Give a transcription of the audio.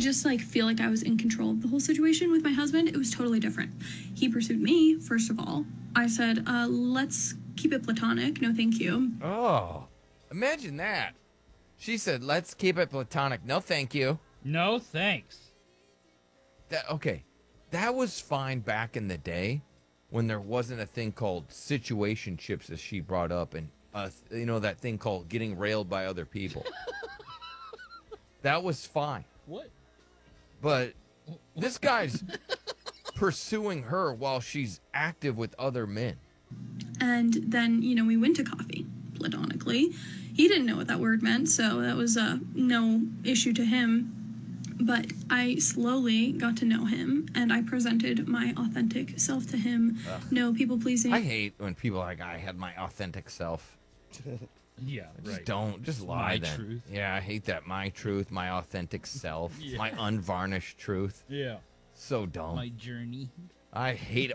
just like feel like I was in control of the whole situation. With my husband, it was totally different. He pursued me, first of all. I said, let's keep it platonic. No, thank you. Oh, imagine that. She said, let's keep it platonic. No, thank you. No, thanks. Okay, that was fine back in the day when there wasn't a thing called situationships, as she brought up, and that thing called getting railed by other people. That was fine. What? But this guy's pursuing her while she's active with other men. And then, we went to coffee, platonically. He didn't know what that word meant, so that was no issue to him. But I slowly got to know him, and I presented my authentic self to him. Ugh. No people-pleasing. I hate when people are like, I had my authentic self. Yeah, Just right. don't. Just lie My then. truth. Yeah, I hate that. My truth, my authentic self, Yeah. my unvarnished truth. Yeah. So dumb. My journey. I hate